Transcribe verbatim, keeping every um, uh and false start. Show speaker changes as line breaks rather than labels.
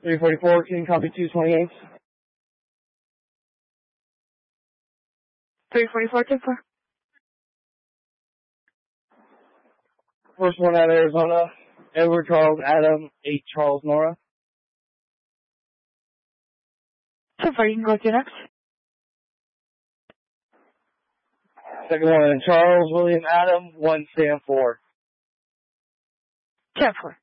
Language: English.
three forty-four, can you copy two twenty-eight?
three forty-four, ten four.
First one out of Arizona, Edward Charles Adam, eight Charles Nora.
ten four, you can go to next.
Second one, Charles William Adam, one Sam four.
ten four.